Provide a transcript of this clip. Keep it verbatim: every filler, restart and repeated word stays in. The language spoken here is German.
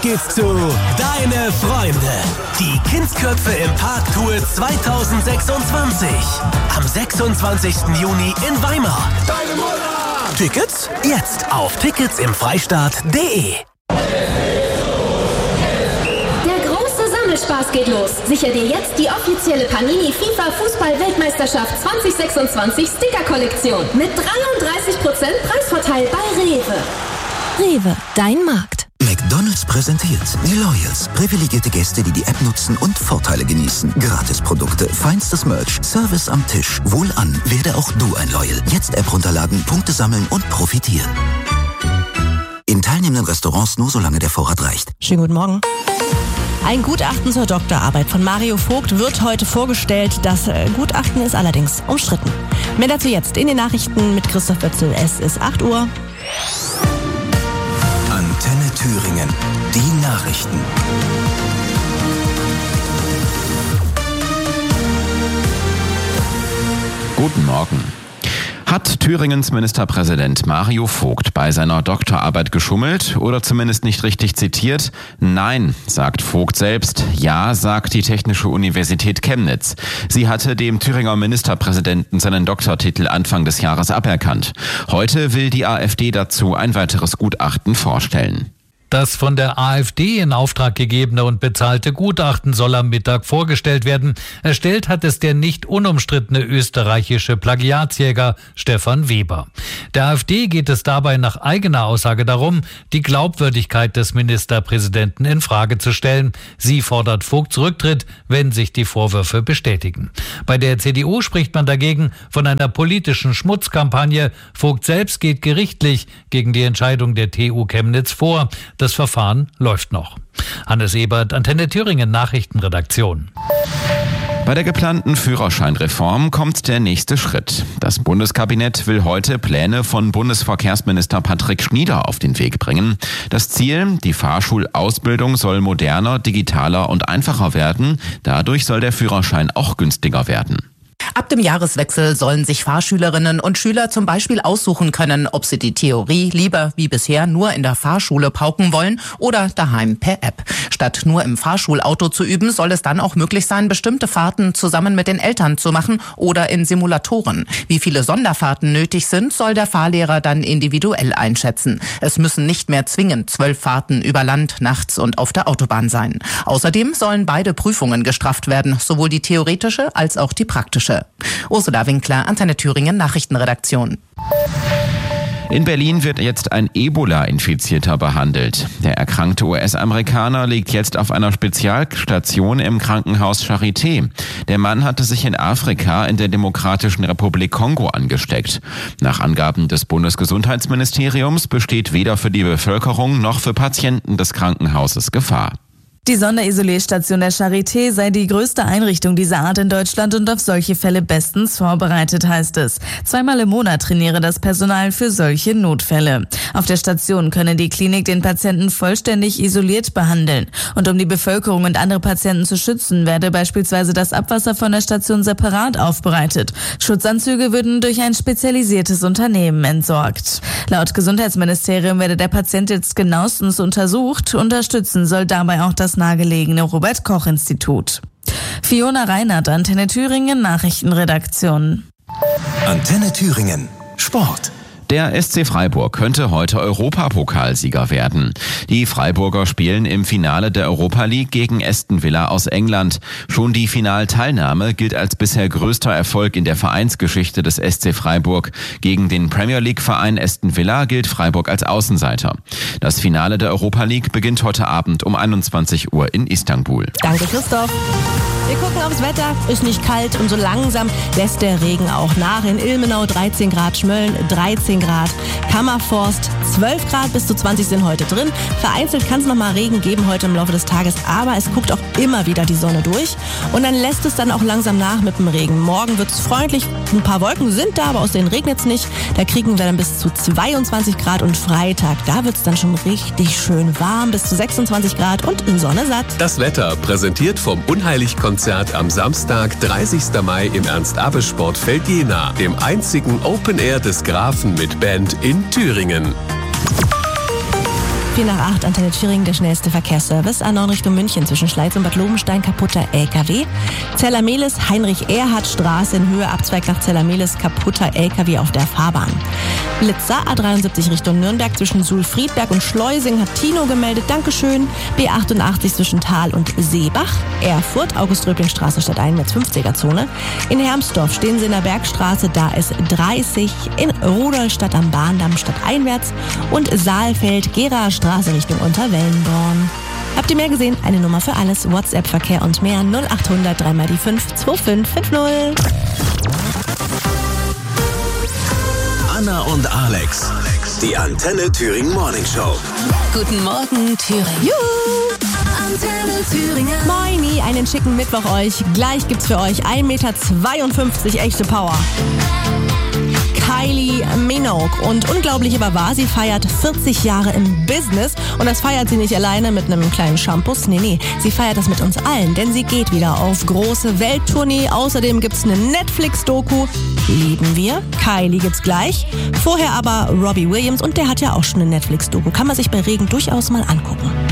geht's zu Deine Freunde. Die Kindsköpfe im Park Tour zwanzig sechsundzwanzig. Am sechsundzwanzigsten Juni in Weimar. Deine Mutter! Tickets? Jetzt auf tickets im freistaat punkt de. Spaß geht los. Sicher dir jetzt die offizielle Panini FIFA Fußball-Weltmeisterschaft zwanzig sechsundzwanzig Sticker-Kollektion mit dreiunddreißig Prozent Preisvorteil bei Rewe. Rewe, dein Markt. McDonald's präsentiert die Loyals. Privilegierte Gäste, die die App nutzen und Vorteile genießen. Gratisprodukte, feinstes Merch, Service am Tisch. Wohlan, werde auch du ein Loyal. Jetzt App runterladen, Punkte sammeln und profitieren. In teilnehmenden Restaurants nur solange der Vorrat reicht. Schönen guten Morgen. Ein Gutachten zur Doktorarbeit von Mario Vogt wird heute vorgestellt. Das Gutachten ist allerdings umstritten. Mehr dazu jetzt in den Nachrichten mit Christoph Bötzl. Es ist acht Uhr. Antenne Thüringen. Die Nachrichten. Guten Morgen. Hat Thüringens Ministerpräsident Mario Vogt bei seiner Doktorarbeit geschummelt oder zumindest nicht richtig zitiert? Nein, sagt Vogt selbst. Ja, sagt die Technische Universität Chemnitz. Sie hatte dem Thüringer Ministerpräsidenten seinen Doktortitel Anfang des Jahres aberkannt. Heute will die AfD dazu ein weiteres Gutachten vorstellen. Das von der AfD in Auftrag gegebene und bezahlte Gutachten soll am Mittag vorgestellt werden. Erstellt hat es der nicht unumstrittene österreichische Plagiatsjäger Stefan Weber. Der AfD geht es dabei nach eigener Aussage darum, die Glaubwürdigkeit des Ministerpräsidenten in Frage zu stellen. Sie fordert Vogts Rücktritt, wenn sich die Vorwürfe bestätigen. Bei der C D U spricht man dagegen von einer politischen Schmutzkampagne. Vogt selbst geht gerichtlich gegen die Entscheidung der T U Chemnitz vor. Das Verfahren läuft noch. Hannes Ebert, Antenne Thüringen Nachrichtenredaktion. Bei der geplanten Führerscheinreform kommt der nächste Schritt. Das Bundeskabinett will heute Pläne von Bundesverkehrsminister Patrick Schnieder auf den Weg bringen. Das Ziel, die Fahrschulausbildung soll moderner, digitaler und einfacher werden. Dadurch soll der Führerschein auch günstiger werden. Ab dem Jahreswechsel sollen sich Fahrschülerinnen und Schüler zum Beispiel aussuchen können, ob sie die Theorie lieber wie bisher nur in der Fahrschule pauken wollen oder daheim per App. Statt nur im Fahrschulauto zu üben, soll es dann auch möglich sein, bestimmte Fahrten zusammen mit den Eltern zu machen oder in Simulatoren. Wie viele Sonderfahrten nötig sind, soll der Fahrlehrer dann individuell einschätzen. Es müssen nicht mehr zwingend zwölf Fahrten über Land, nachts und auf der Autobahn sein. Außerdem sollen beide Prüfungen gestrafft werden, sowohl die theoretische als auch die praktische. Ursula Winkler, Antenne Thüringen Nachrichtenredaktion. In Berlin wird jetzt ein Ebola-Infizierter behandelt. Der erkrankte U S-Amerikaner liegt jetzt auf einer Spezialstation im Krankenhaus Charité. Der Mann hatte sich in Afrika in der Demokratischen Republik Kongo angesteckt. Nach Angaben des Bundesgesundheitsministeriums besteht weder für die Bevölkerung noch für Patienten des Krankenhauses Gefahr. Die Sonderisolierstation der Charité sei die größte Einrichtung dieser Art in Deutschland und auf solche Fälle bestens vorbereitet, heißt es. Zweimal im Monat trainiere das Personal für solche Notfälle. Auf der Station könne die Klinik den Patienten vollständig isoliert behandeln. Und um die Bevölkerung und andere Patienten zu schützen, werde beispielsweise das Abwasser von der Station separat aufbereitet. Schutzanzüge würden durch ein spezialisiertes Unternehmen entsorgt. Laut Gesundheitsministerium werde der Patient jetzt genauestens untersucht. Unterstützen soll dabei auch das nahegelegene Robert-Koch-Institut. Fiona Reinhardt, Antenne Thüringen Nachrichtenredaktion. Antenne Thüringen Sport. Der S C Freiburg könnte heute Europapokalsieger werden. Die Freiburger spielen im Finale der Europa League gegen Aston Villa aus England. Schon die Finalteilnahme gilt als bisher größter Erfolg in der Vereinsgeschichte des S C Freiburg. Gegen den Premier League-Verein Aston Villa gilt Freiburg als Außenseiter. Das Finale der Europa League beginnt heute Abend um einundzwanzig Uhr in Istanbul. Danke, Christoph. Wir gucken aufs Wetter, ist nicht kalt und so langsam lässt der Regen auch nach. In Ilmenau dreizehn Grad, Schmölln dreizehn Grad, Kammerforst zwölf Grad, bis zu zwanzig sind heute drin. Vereinzelt kann es nochmal Regen geben heute im Laufe des Tages, aber es guckt auch immer wieder die Sonne durch. Und dann lässt es dann auch langsam nach mit dem Regen. Morgen wird es freundlich, ein paar Wolken sind da, aber aus denen regnet es nicht. Da kriegen wir dann bis zu zweiundzwanzig Grad und Freitag, da wird es dann schon richtig schön warm, bis zu sechsundzwanzig Grad und in Sonne satt. Das Wetter präsentiert vom Unheilig-Konzert am Samstag, dreißigsten Mai im Ernst-Abbe-Sportfeld Jena, dem einzigen Open Air des Grafen mit Band in Thüringen. vier nach acht, Antenne Thüringen, der schnellste Verkehrsservice. A neun Richtung München zwischen Schleiz und Bad Lobenstein, kaputter L K W. Zellermehlis, Heinrich-Erhardt-Straße in Höhe, Abzweig nach Zellermehlis, kaputter L K W auf der Fahrbahn. Blitzer, A dreiundsiebzig Richtung Nürnberg zwischen Suhl-Friedberg und Schleusing, hat Tino gemeldet, Dankeschön. B achtundachtzig zwischen Thal und Seebach. Erfurt, August-Röbling-Straße statt einhundertfünfziger-Zone. In Hermsdorf, Stehensener Bergstraße, da ist dreißig. In Rudolstadt am Bahndamm statt einwärts. Und Saalfeld, Gera-Straße Richtung Unterwellenborn. Habt ihr mehr gesehen? Eine Nummer für alles. WhatsApp, Verkehr und mehr. null achthundert drei mal die fünf zwei fünf fünf null. Anna und Alex, die Antenne Thüringen Morning Show. Guten Morgen, Thüringen. Juhu! Antenne Thüringen. Moini, einen schicken Mittwoch euch. Gleich gibt's für euch ein Meter zweiundfünfzig echte Power. Kylie Minogue. Und unglaublich aber wahr, sie feiert vierzig Jahre im Business. Und das feiert sie nicht alleine mit einem kleinen Shampoos. Nee, nee, sie feiert das mit uns allen. Denn sie geht wieder auf große Welttournee. Außerdem gibt's eine Netflix-Doku. Lieben wir. Kylie gibt's gleich. Vorher aber Robbie Williams. Und der hat ja auch schon eine Netflix-Doku. Kann man sich bei Regen durchaus mal angucken.